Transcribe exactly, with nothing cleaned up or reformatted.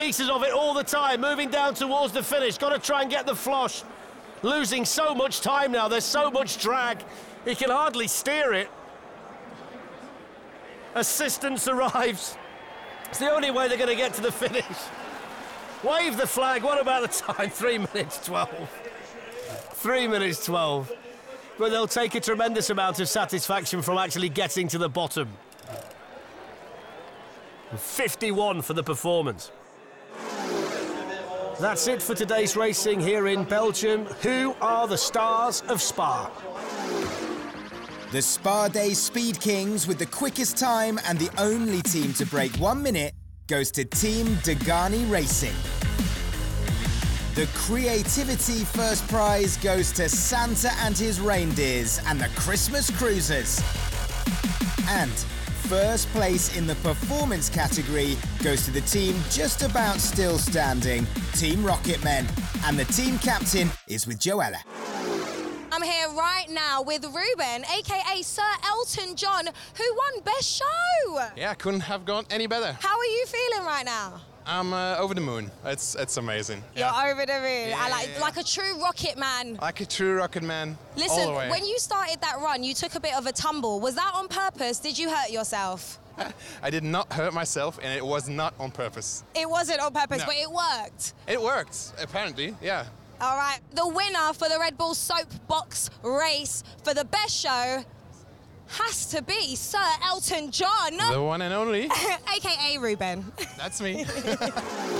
Pieces of it all the time, moving down towards the finish. Got to try and get the flosh. Losing so much time now. There's so much drag. He can hardly steer it. Assistance arrives. It's the only way they're going to get to the finish. Wave the flag. What about the time? Three minutes twelve. Three minutes twelve. But they'll take a tremendous amount of satisfaction from actually getting to the bottom. fifty-one for the performance. That's it for today's racing here in Belgium. Who are the stars of Spa? The Spa Day Speed Kings with the quickest time and the only team to break one minute goes to Team Degani Racing. The creativity first prize goes to Santa and his reindeers and the Christmas Cruisers. And first place in the performance category goes to the team just about still standing, Team Rocketmen. And the team captain is with Joella. I'm here right now with Ruben, aka Sir Elton John, who won Best Show. Yeah, couldn't have gone any better. How are you feeling right now? I'm uh, over the moon. It's it's amazing. You're yeah. over the moon. Yeah, I like yeah, yeah. like a true rocket man. Like a true rocket man. Listen, all the way. when you started that run, you took a bit of a tumble. Was that on purpose? Did you hurt yourself? I did not hurt myself, and it was not on purpose. It wasn't on purpose, No. but it worked. It worked, apparently. Yeah. All right, the winner for the Red Bull Soapbox race for the Best Show has to be Sir Elton John. The one and only. A K A Ruben. That's me.